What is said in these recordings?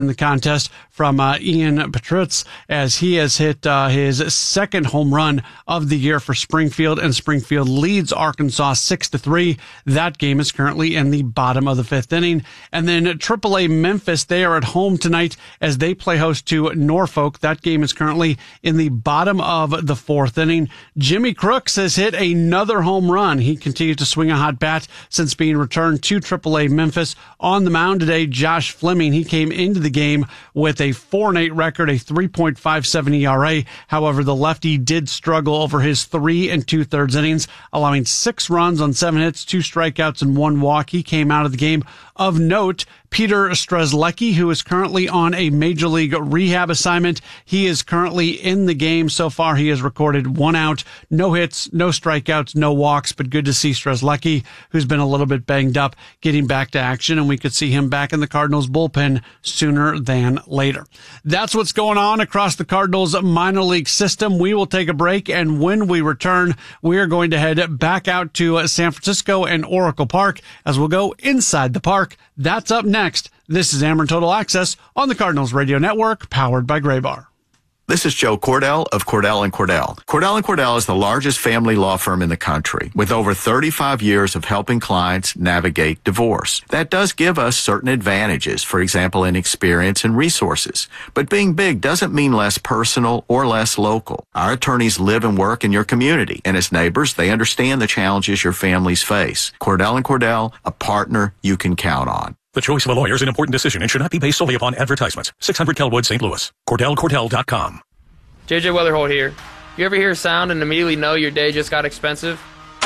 in the contest from Ian Patrice, as he has hit his second home run of the year for Springfield, and Springfield leads Arkansas 6-3. That game is currently in the bottom of the fifth inning. And then AAA Memphis, they are at home tonight as they play host to Norfolk. That game is currently in the bottom of the fourth inning. Jimmy Crooks has hit another home run. He continues to swing a hot bat since being returned to AAA Memphis. On the mound today, Josh Fleming, he came into the game with a 4-8 record, a 3.57 ERA. However, the lefty did struggle over his 3 2/3 innings, allowing 6 runs on 7 hits, 2 strikeouts, and 1 walk. He came out of the game. Of note, Peter Strzelecki, who is currently on a major league rehab assignment. He is currently in the game. So far, he has recorded 1 out, no hits, no strikeouts, no walks, but good to see Strzelecki, who's been a little bit banged up, getting back to action, and we could see him back in the Cardinals bullpen sooner than later. That's what's going on across the Cardinals minor league system. We will take a break, and when we return, we are going to head back out to San Francisco and Oracle Park as we'll go inside the park. That's up next. This is Ameren Total Access on the Cardinals Radio Network, powered by Graybar. This is Joe Cordell of Cordell & Cordell. Cordell & Cordell is the largest family law firm in the country with over 35 years of helping clients navigate divorce. That does give us certain advantages, for example, in experience and resources. But being big doesn't mean less personal or less local. Our attorneys live and work in your community, and as neighbors, they understand the challenges your families face. Cordell & Cordell, a partner you can count on. The choice of a lawyer is an important decision and should not be based solely upon advertisements. 600 Kelwood, St. Louis. CordellCordell.com. JJ Weatherholt here. You ever hear a sound and immediately know your day just got expensive?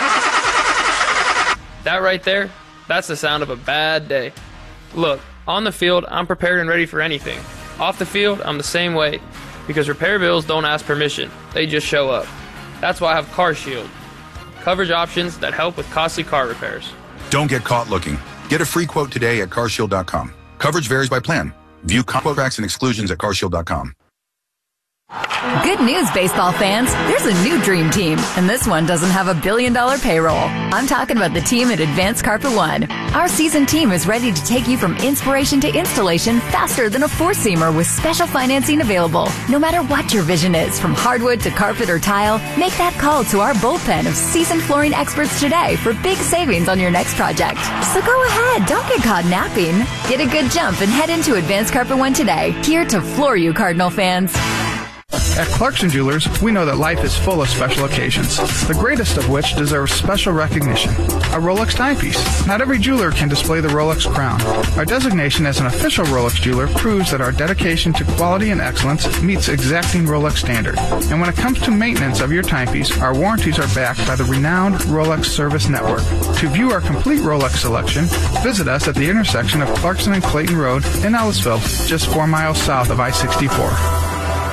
That right there, that's the sound of a bad day. Look, on the field, I'm prepared and ready for anything. Off the field, I'm the same way. Because repair bills don't ask permission. They just show up. That's why I have CarShield. Coverage options that help with costly car repairs. Don't get caught looking. Get a free quote today at carshield.com. Coverage varies by plan. View contracts and exclusions at carshield.com. Good news, baseball fans. There's a new dream team, and this one doesn't have $1 billion payroll. I'm talking about the team at Advanced Carpet One. Our seasoned team is ready to take you from inspiration to installation faster than a four-seamer with special financing available. No matter what your vision is, from hardwood to carpet or tile, make that call to our bullpen of seasoned flooring experts today for big savings on your next project. So go ahead, don't get caught napping. Get a good jump and head into Advanced Carpet One today. Here to floor you, Cardinal fans. At Clarkson Jewelers, we know that life is full of special occasions, the greatest of which deserves special recognition. A Rolex timepiece. Not every jeweler can display the Rolex crown. Our designation as an official Rolex jeweler proves that our dedication to quality and excellence meets exacting Rolex standard. And when it comes to maintenance of your timepiece, our warranties are backed by the renowned Rolex Service Network. To view our complete Rolex selection, visit us at the intersection of Clarkson and Clayton Road in Ellisville, just 4 miles south of I-64.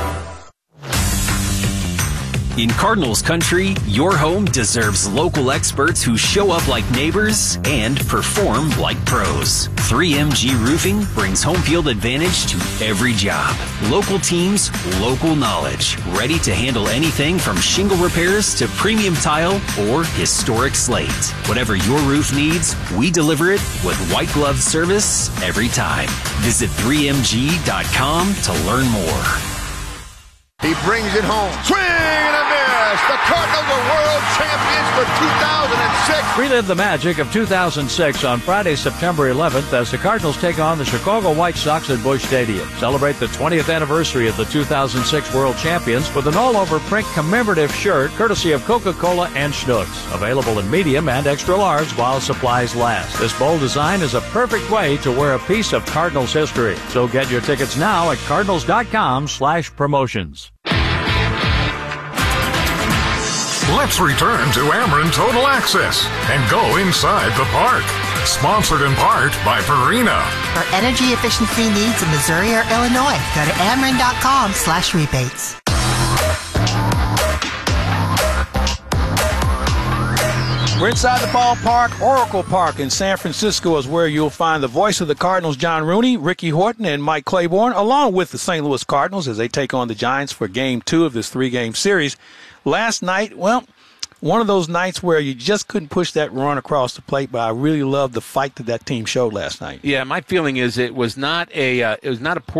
In Cardinals country, your home deserves local experts who show up like neighbors and perform like pros. 3MG Roofing brings home field advantage to every job. Local teams, local knowledge. Ready to handle anything from shingle repairs to premium tile or historic slate. Whatever your roof needs, we deliver it with white glove service every time. Visit 3mg.com to learn more. He brings it home. Swing and a miss. The Cardinals are world champions for 2006. Relive the magic of 2006 on Friday, September 11th as the Cardinals take on the Chicago White Sox at Busch Stadium. Celebrate the 20th anniversary of the 2006 world champions with an all-over print commemorative shirt courtesy of Coca-Cola and Schnucks. Available in medium and extra large while supplies last. This bold design is a perfect way to wear a piece of Cardinals history. So get your tickets now at cardinals.com/promotions. Let's return to Ameren Total Access and go inside the park. Sponsored in part by Purina. For energy efficiency needs in Missouri or Illinois, go to Ameren.com/rebates. We're inside the ballpark. Oracle Park in San Francisco is where you'll find the voice of the Cardinals, John Rooney, Ricky Horton, and Mike Claiborne, along with the St. Louis Cardinals as they take on the Giants for Game 2 of this 3-game series. Last night, well, one of those nights where you just couldn't push that run across the plate, but I really loved the fight that team showed last night. Yeah, my feeling is it was not a poor